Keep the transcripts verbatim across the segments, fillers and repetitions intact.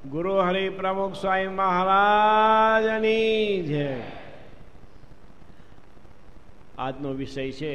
ગુરુ હરિ પ્રમુખ સ્વામી મહારાજની જય. આજનો વિષય છે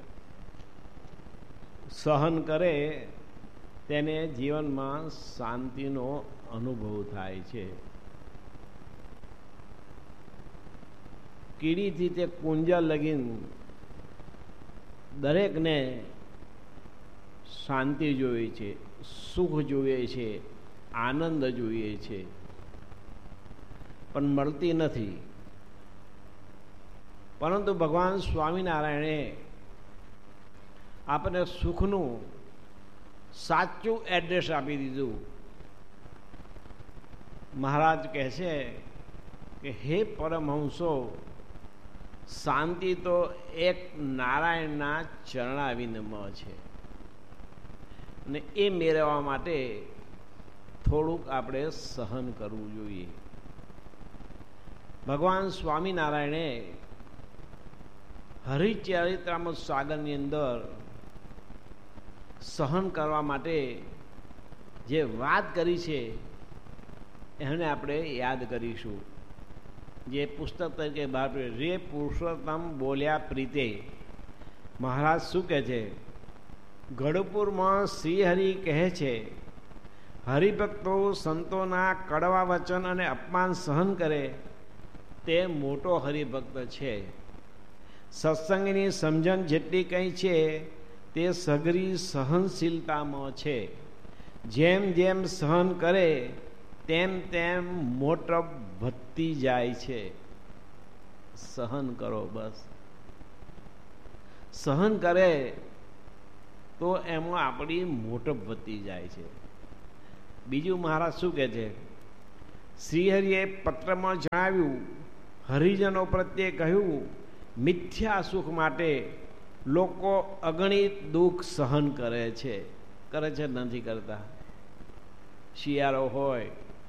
સહન કરે તેને જીવનમાં શાંતિનો અનુભવ થાય છે. કીડીથી તે કુંજા લગીન દરેકને શાંતિ જોઈએ છે, સુખ જોઈએ છે, આનંદ જોઈએ છે, પણ મળતી નથી. પરંતુ ભગવાન સ્વામિનારાયણે આપણને સુખનું સાચું એડ્રેસ આપી દીધું. મહારાજ કહે છે કે હે પરમહંસો, શાંતિ તો એક નારાયણના ચરણાવિંદમાં છે અને એ મેળવવા માટે થોડુંક આપણે સહન કરવું જોઈએ. ભગવાન સ્વામિનારાયણે હરિચરિત્રામૃત સાગરની અંદર સહન કરવા માટે જે વાત કરી છે એને આપણે યાદ કરીશું. જે પુસ્તક તરીકે બહાર પડ્યું, રે પુરુષોત્તમ બોલ્યા પ્રીતે. મહારાજ શું કહે છે? ગઢપુરમાં શ્રીહરિ કહે છે, હરિભક્તો સંતોના કડવા વચન અને અપમાન સહન કરે તે મોટો હરિભક્ત છે. સત્સંગની સમજણ જેટલી કંઈ છે તે સઘરી સહનશીલતામાં છે. જેમ જેમ સહન કરે તેમ તેમ મોટો વધતી જાય છે. સહન કરો, બસ સહન કરે તો એમાં આપણી મોટપ વધતી જાય છે. બીજું મહારાજ શું કહે છે? શ્રીહરિએ પત્રમાં જણાવ્યું, હરિજનો પ્રત્યે કહ્યું, મિથ્યા સુખ માટે લોકો અગણિત દુઃખ સહન કરે છે. કરે છે નથી કરતા? શિયાળો હોય,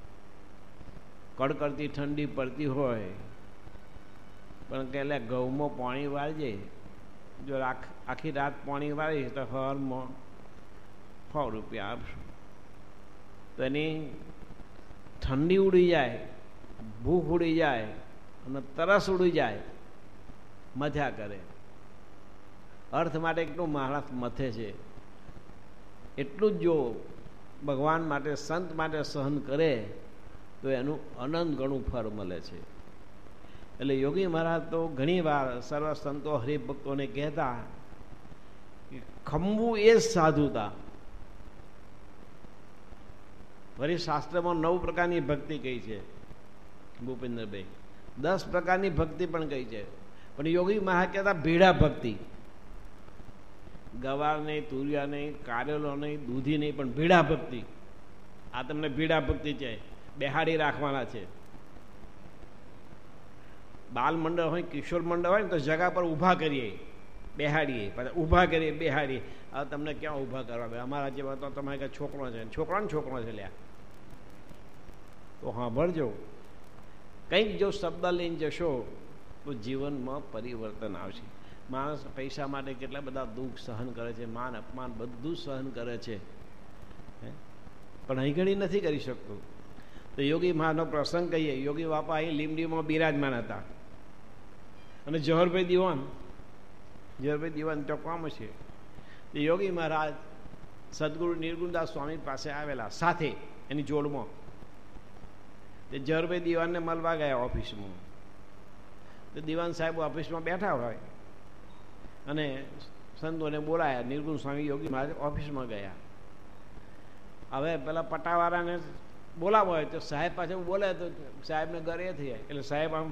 કડકડતી ઠંડી પડતી હોય, પણ કે એટલે ઘઉંમાં પાણી વાળજે, જો આખી રાત પાણી વાળી તો હરમાં સો રૂપિયા આપશું. તો એની ઠંડી ઉડી જાય, ભૂખ ઉડી જાય અને તરસ ઉડી જાય, મથ્યા કરે. અર્થ માટે એટલું માણસ મથે છે. એટલું જ જો ભગવાન માટે, સંત માટે સહન કરે તો એનું અનંત ઘણું ફળ મળે છે. એટલે યોગી મહારાજ તો ઘણી વાર સર્વ સંતો હરિભક્તોને કહેતા કે ખંભવું એ જ સાધુતા. વળી શાસ્ત્રમાં નવ પ્રકારની ભક્તિ કહી છે ભૂપેન્દ્રભાઈ, દસ પ્રકારની ભક્તિ પણ કહી છે. પણ યોગી મહારાજ કહેતા ભીડા ભક્તિ. ગવાર નહીં, તુરિયા નહીં, કારેલો નહીં, દૂધી નહીં, પણ ભીડા ભક્તિ. આ તમને ભીડા ભક્તિ છે, બેહાડી રાખવાના છે. બાલ મંડળ હોય, કિશોર મંડળ હોય ને તો જગા પર ઊભા કરીએ, બેહાડીએ, પછી ઊભા કરીએ, બેહાડીએ. હવે તમને ક્યાં ઊભા કરવા? અમારા જેવા તો તમારે કાંઈ છોકરો છે, છોકરો ને છોકરો છે લ્યા. તો સાંભળજો, કંઈક જો શબ્દ લઈને જશો તો જીવનમાં પરિવર્તન આવશે. માણસ પૈસા માટે કેટલા બધા દુઃખ સહન કરે છે, માન અપમાન બધું સહન કરે છે, પણ અહીં ઘડી નથી કરી શકતું. તો યોગી મહાનો પ્રસંગ કહીએ. યોગી બાપા અહીં લીમડીમાં બિરાજમાન હતા અને જહોરભાઈ દિવાન, જહોરભાઈ દિવાન ચોકવામાં છે. તો યોગી મહારાજ સદગુરુ નિર્ગુણદાસ સ્વામી પાસે આવેલા, સાથે એની જોડમાં. તે જહોરભાઈ દિવાનને મળવા ગયા ઓફિસમાં. તો દિવાન સાહેબ ઓફિસમાં બેઠા હોય અને સંતોને બોલાયા. નિર્ગુણ સ્વામી યોગી મહારાજ ઓફિસમાં ગયા. હવે પેલા પટાવાળાને બોલાવો હોય તો સાહેબ પાછળ બોલે તો સાહેબને ઘર એ થઈ જાય. એટલે સાહેબ આમ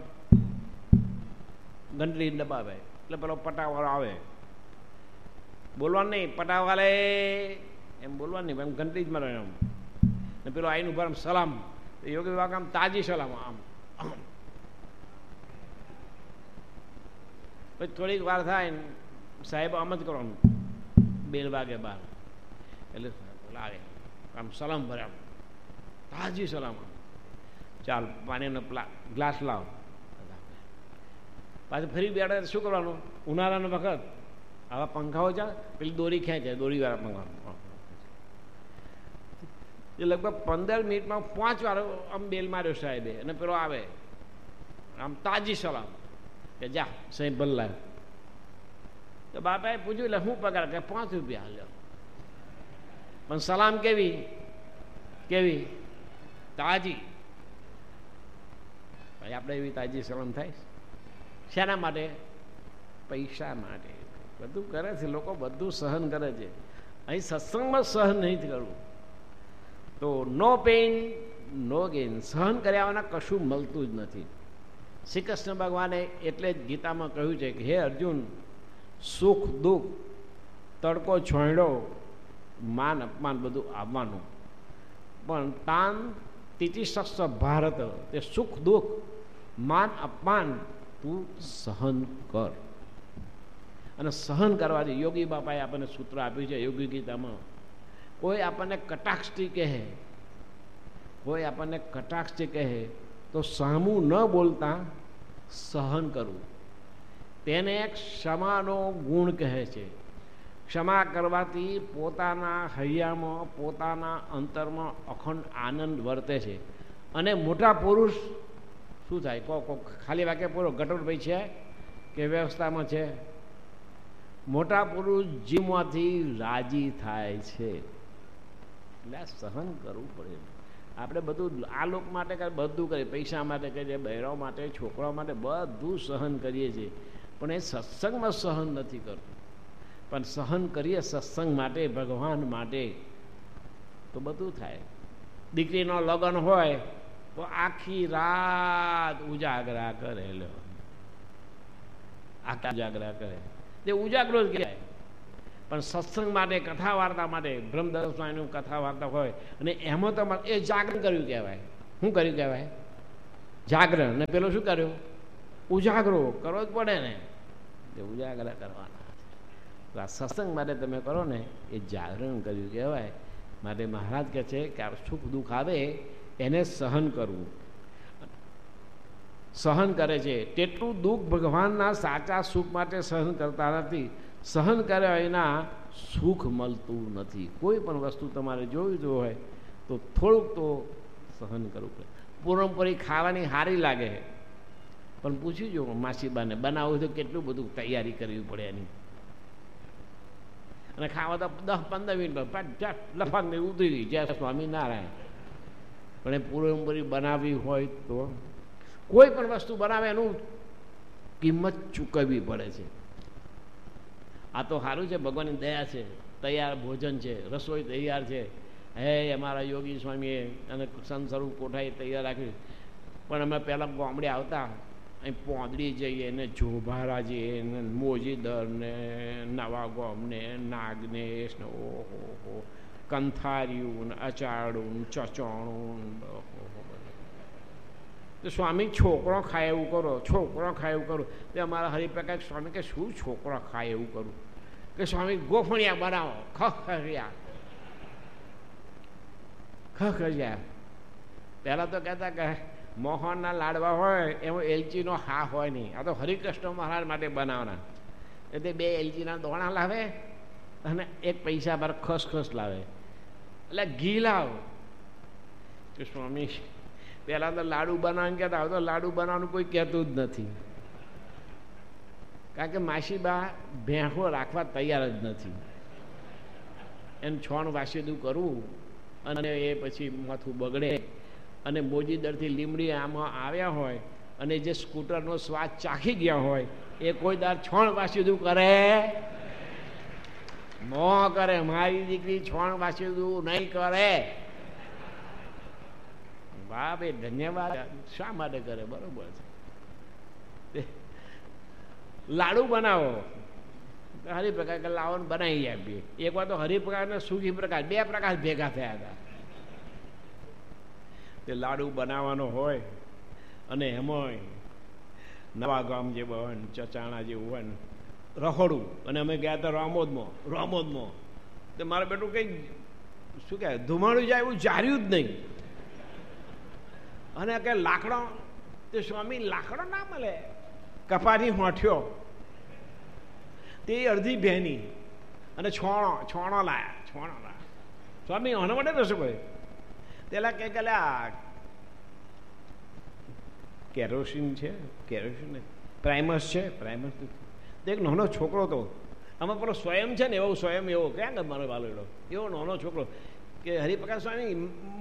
ઘંટડી દબાવે એટલે પેલો પટાવાળો આવે. બોલવાનું નહીં, પટાવાળે એમ બોલવાનું નહીં, એમ ઘંટડી જ મારે એમ. ને પેલો આઈને ઉભા આમ સલામ. યોગી બાબા આમ તાજી સલામ આમ. પછી થોડીક વાર થાય ને સાહેબ આમ જ કરવાનું, બેલ વાગે બાર એટલે લાગે આમ સલામ ભરે, આમ તાજી સલામ. ચાલ પાણીનો ગ્લાસ લાવ. પાછું ફરી બેઠા શું કરવાનું? ઉનાળાનો વખત આવા પંખાઓ છે, પેલી દોરી ખેંચે, દોરીવાળા પંખા. એ લગભગ પંદર મિનિટમાં પાંચ વાર આમ બેલ માર્યો સાહેબે, અને પેલો આવે આમ તાજી સલામ કે જા સાહેબ બદલાય. તો બાપાએ પૂછ્યું એટલે શું પગાર? કે પાંચ રૂપિયા હાલ્યો. પણ સલામ કેવી કેવી તાજી. ભાઈ આપણે એવી તાજી સલામ થાય શેના માટે? પૈસા માટે. બધું કરે છે લોકો, બધું સહન કરે છે. અહીં સત્સંગમાં સહન નહીં કરવું. તો નો પેઇન નો ગેઇન. સહન કર્યા વિના કશું મળતું જ નથી. શ્રી કૃષ્ણ ભગવાને એટલે જ ગીતામાં કહ્યું છે કે હે અર્જુન, સુખ દુઃખ, તડકો છોંયડો, માન અપમાન બધું આવવાનું, પણ તાન તિતિશસ્સ ભારત, તે સુખ દુઃખ માન અપમાન તું સહન કર. અને સહન કરવાથી યોગી બાપાએ આપણને સૂત્ર આપ્યું છે યોગી ગીતામાં. કોઈ આપણને કટાક્ષથી કહે, કોઈ આપણને કટાક્ષથી કહે તો સામું ન બોલતા સહન કરવું. તેને એક ક્ષમાનો ગુણ કહે છે. ક્ષમા કરવાથી પોતાના હૈયામાં, પોતાના અંતરમાં અખંડ આનંદ વર્તે છે. અને મોટા પુરુષ શું થાય? કો કો ખાલી વાક્ય પૂરો. ગટોરભાઈ છે કે વ્યવસ્થામાં છે? મોટા પુરુષ જીવમાંથી રાજી થાય છે. એટલે સહન કરવું પડે. આપણે બધું આ લોક માટે બધું કરીએ, પૈસા માટે કરીએ, બહેરાઓ માટે, છોકરાઓ માટે બધું સહન કરીએ છીએ, પણ એ સત્સંગમાં સહન નથી કરતું. પણ સહન કરીએ સત્સંગ માટે, ભગવાન માટે, તો બધું થાય. દીકરીનો લગ્ન હોય તો આખી રાત ઉજાગરા કરે, લો આખા ઉજાગરા કરે, તે ઉજાગરો જ કહેવાય. પણ સત્સંગ માટે, કથા વાર્તા માટે, બ્રહ્મદત્ત સ્વામીનું કથા વાર્તા હોય અને એમાં તો એ જાગરણ કર્યું કહેવાય. શું કર્યું કહેવાય? જાગરણ. ને પેલો શું કર્યું? ઉજાગરો કરવો જ પડે ને, એ ઉજાગરા કરવાના. તો આ સત્સંગ માટે તમે કરો ને એ જાગરણ કર્યું કહેવાય. માટે મહારાજ કહે છે કે આ સુખ દુઃખ આવે એને સહન કરવું. સહન કરે છે તેટલું દુઃખ ભગવાનના સાચા સુખ માટે સહન કરતા નથી. સહન કર્યા એના સુખ મળતું નથી. કોઈ પણ વસ્તુ તમારે જોયું હોય તો થોડુંક તો સહન કરવું પડે. પૂરણપૂરી ખાવાની સારી લાગે, પણ પૂછી જો માસીબાને બનાવવું તો કેટલું બધું તૈયારી કરવી પડે એની. અને ખાવા તો દસ પંદર મિનિટ લફાંગ ઉતરી ગઈ જય સ્વામિનારાયણ. પણ એ પૂરણપૂરી બનાવવી હોય તો કોઈ પણ વસ્તુ બનાવે એનું કિંમત ચૂકવવી પડે છે. આ તો સારું છે, ભગવાનની દયા છે, તૈયાર ભોજન છે, રસોઈ તૈયાર છે. હે અમારા યોગી સ્વામીએ અને સંત સ્વરૂપ કોઠાએ તૈયાર રાખ્યું. પણ અમે પહેલાં ગામડે આવતા, અહીં પોંદડી જઈએ ને જોભારા જઈએ ને મોજીદર ને નવા ગોમ ને નાગનેશ ને ઓહો કંથાર્યું ને અચાડું ચચોણું. તો સ્વામી છોકરો ખાય એવું કરો, છોકરો ખાય એવું કરું. તે અમારા હરિપ્રકાશ સ્વામી કે શું છોકરો ખાય એવું કરું? કે સ્વામી ગોફણિયા બનાવો, ખખરિયા ખખરિયા. પહેલાં તો કહેતા કે મોહનના લાડવા હોય એમાં એલચીનો હા હોય નહીં. આ તો હરિકૃષ્ણ મહારાજ માટે બનાવવાના. એટલે બે એલચીના દોણા લાવે અને એક પૈસા પર ખસખસ લાવે, એટલે ઘી લાવ. તો સ્વામી પહેલાં તો લાડુ બનાવવાનું કહેતા, હવે તો લાડુ બનાવવાનું કોઈ કહેતું જ નથી. કારણ કે માસીબા ભેંસો રાખવા તૈયાર જ નથી. એને છોણ વાસીદું કરવું અને એ પછી માથું બગડે. અને મોજીદરથી લીમડી આમાં આવ્યા હોય અને જે સ્કૂટરનો સ્વાદ ચાખી ગયા હોય એ કોઈ દાર છોણ વાસીદું કરે ન કરે. મારી દીકરી છોણ વાસીદું નહીં કરે. બાપ એ ધન્યવાદ શા માટે કરે? બરોબર છે. લાડુ બનાવો, હરિપ્રકાશ કે લાવો ને બનાવી આપીએ. એક વાર તો હરિપ્રકાશ ને સુખી પ્રકાશ બે પ્રકાશ ભેગા થયા હતા. તે લાડુ બનાવવાનો હોય અને એમાં નવા ગામ જેવું હોય ને ચચાણા જેવું હોય ને રખોડું. અને અમે ગયા હતા રામોદમાં. રામોદમાં તો મારા બેટું કંઈ શું કહેવાય ધુમાડું જાય એવું જાર્યું જ નહીં. અને કે લાકડો, તે સ્વામી લાકડો ના મળે. કપાની હોઠ્યો તે અડધી ભેની અને છોણો છોણો લાયા છોણો લાયા. સ્વામી આના માટે રસો કોઈ પેલા કે આ કેરોસીન છે, કેરોસીન પ્રાઇમસ છે, પ્રાઇમસ એક નાનો છોકરો તો આમાં પેલો સ્વયં છે ને એવો સ્વયં એવો ક્યાં ગયો મારો વાલો એવો નાનો છોકરો કે હરિપ્રકાશ સ્વામી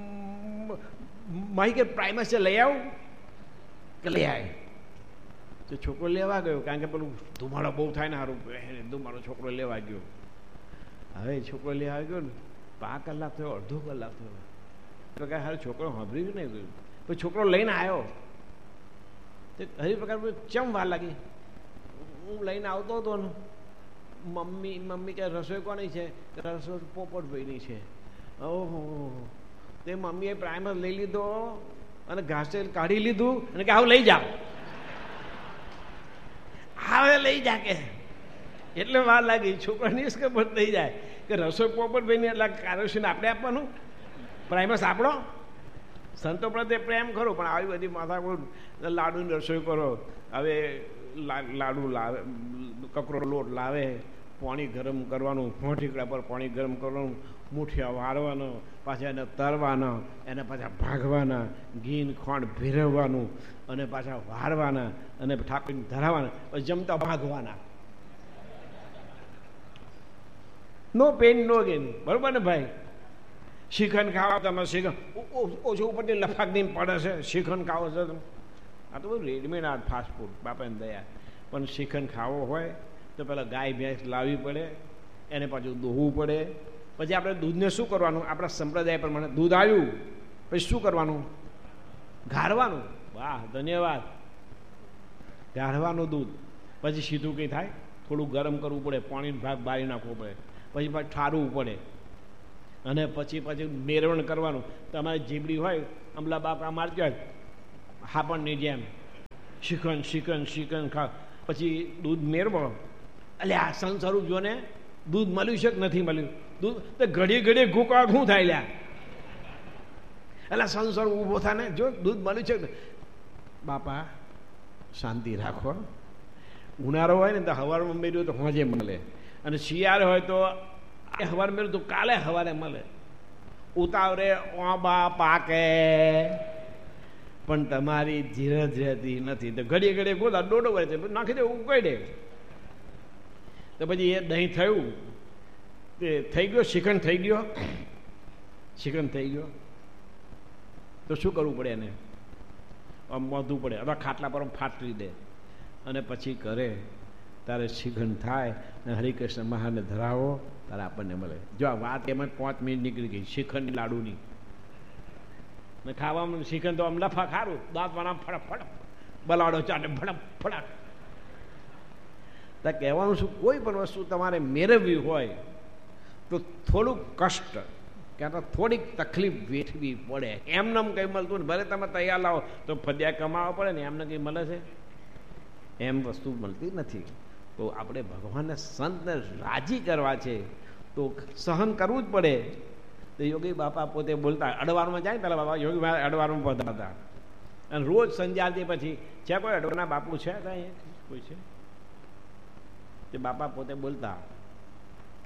મારી કે પ્રાઇમસ છે લઈ આવું કે લઈ આવે તો છોકરો લેવા ગયો કારણ કે પેલું ધુમાડો બહુ થાય ને સારું ધુમાડો છોકરો લેવા ગયો. હવે છોકરો લેવા ગયો ને પાંચ કલાક થયો, અડધો કલાક થયો તો કાંઈ સારું છોકરો સાંભળ્યું નહીં ગયું. પછી છોકરો લઈને આવ્યો તો હરિપ્રકાશ ચમ વાર લાગી. હું લઈને આવતો હતો ને મમ્મી મમ્મી કે રસોઈ કોની છે? રસોઈ પોપટભાઈની છે. ઓહો તે મમ્મીએ પ્રાઇમર લઈ લીધો અને ઘાસે કાઢી લીધું અને કે આવું લઈ જાઓ, હવે લઈ જા કે એટલે વાર લાગી. છોકરાની ખબર થઈ જાય કે રસોઈ પોપટભાઈની એટલે કારોસીન આપણે આપવાનું, પ્રાઇમસ આપણો. સંતો પ્રત્યે પ્રેમ ખરો પણ આવી બધી માથા લાડુની રસોઈ કરો. હવે લાડુ લાવે, કકરો લોટ લાવે, પાણી ગરમ કરવાનું, ફોંઠીકડા પર પાણી ગરમ કરવાનું, મુઠિયા વાળવાનો, પાછા એને તરવાના, એને પાછા ભાગવાના, ઘી ખોંડ ભેરવવાનું અને પાછા વાળવાના અને ઠાકોરને ધરાવવાના, પછી જમતા ભાગવાના. નો પેન નો ગેન, બરોબર ને ભાઈ? શિખંડ ખાવા તમે શિખંડ ઓછું ઉપરથી લફાક દઈને પડે છે, શિખંડ ખાવો છે તમે. આ તો બધું રેડીમેડ આ ફાસ્ટ ફૂડ બાપાને દયા. પણ શિખંડ ખાવો હોય તો પેલા ગાય ભેંસ લાવવી પડે, એને પાછું દોહવું પડે. પછી આપણે દૂધને શું કરવાનું? આપણા સંપ્રદાય પ્રમાણે દૂધ આવ્યું પછી શું કરવાનું? ગાળવાનું. વાહ, ધન્યવાદ. ગાળવાનું દૂધ. પછી સીધું કંઈ થાય, થોડું ગરમ કરવું પડે, પાણીનો ભાગ બાળી નાખવો પડે, પછી પાછું ઠારવું પડે અને પછી પછી મેરવણ કરવાનું. તમારી જીબડી હોય અમલા બાપા મારતી હોય હાપણની જેમ શિખંડ શિખંડ શિખંડ ખા, પછી દૂધ મેરવો. એટલે આ સંસારું જો ને દૂધ મળ્યું છે કે નથી મળ્યું? દૂધ તો ઘડી ઘડી ઘૂંકા શું થાય લ્યા? એટલે સંસાર ઊભો થાય ને જો દૂધ મળ્યું છે. બાપા શાંતિ રાખો. ઉનાળો હોય ને તો હવારમાં મેળ્યું તો હોજે મળે, અને શિયાળ હોય તો એ હવાર મેળ્યું તો કાલે હવારે મળે. ઉતાવળે ઓબા પાકે પણ તમારી ધીરજ રહેતી નથી. તો ઘડીએ ઘડીએ ગોદા ડોડો વળે છે નાખી દે, ઉકાઈ દે. તો પછી એ દહીં થયું, તે થઈ ગયો, શ્રીખંડ થઈ ગયો, શ્રીખંડ થઈ ગયો તો શું કરવું પડે? એને આમ બાંધવું પડે અથવા ખાટલા પર ફાટવી દે અને પછી કરે તારે શ્રીખંડ થાય અને હરિકૃષ્ણ મહાને ધરાવો તારે આપણને મળે. જો આ વાત એમાં પાંચ મિનિટ નીકળી ગઈ શ્રીખંડ લાડુની. ને ખાવામાં શ્રીખંડ તો આમ લફા ખારું, દાંત વાળા ફડક ફડક, બલાડો ચાટે ફડક ફડક. તો કહેવાનું શું? કોઈ પણ વસ્તુ તમારે મેળવવી હોય તો થોડુંક કષ્ટ ક્યાં તો થોડીક તકલીફ વેઠવી પડે. એમને કંઈ મળતું ને ભલે તમે તૈયાર લાવો તો ફદ્યા કમાવા પડે ને, એમને કંઈ મળે છે? એમ વસ્તુ મળતી નથી. તો આપણે ભગવાનને સંતને રાજી કરવા છે તો સહન કરવું જ પડે. તો યોગી બાપા પોતે બોલતા, અડવારમાં જાય પેલા બાપા યોગી બાપા અડવારમાં પહોંચતા હતા અને રોજ સંજાતી. પછી છે કોઈ અડવાના બાપુ છે કાંઈ કોઈ છે? તે બાપા પોતે બોલતા